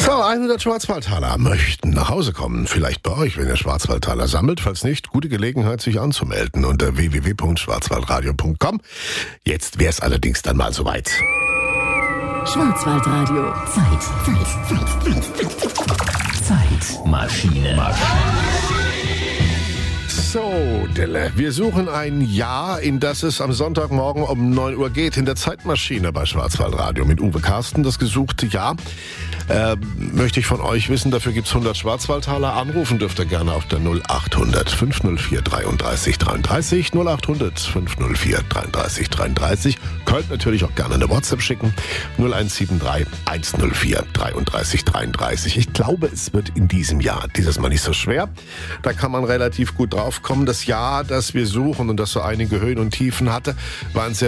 So, 100 Schwarzwaldtaler möchten nach Hause kommen. Vielleicht bei euch, wenn ihr Schwarzwaldtaler sammelt. Falls nicht, gute Gelegenheit, sich anzumelden unter www.schwarzwaldradio.com. Jetzt wär's allerdings dann mal soweit. Schwarzwaldradio. Zeitmaschine. So, Dille, wir suchen ein Jahr, in das es am Sonntagmorgen um 9 Uhr geht, in der Zeitmaschine bei Schwarzwaldradio mit Uwe Carsten. Das gesuchte Jahr möchte ich von euch wissen. Dafür gibt's 100 Schwarzwaldtaler. Anrufen dürft ihr gerne auf der 0800 504 33 33. 0800 504 33 33. Könnt natürlich auch gerne eine WhatsApp schicken. 0173 104 33 33. Ich glaube, es wird in diesem Jahr dieses Mal nicht so schwer. Da kann man relativ gut drauf kommen. Das Jahr, das wir suchen und das so einige Höhen und Tiefen hatte, war ein sehr